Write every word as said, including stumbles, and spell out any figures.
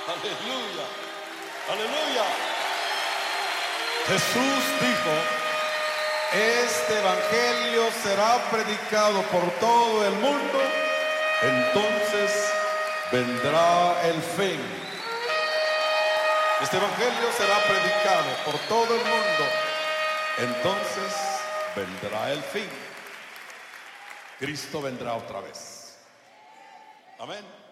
Aleluya. Aleluya. Jesús dijo: este evangelio será predicado por todo el mundo, entonces vendrá el fin. Este evangelio será predicado por todo el mundo, entonces vendrá el fin. Cristo vendrá otra vez. Amén.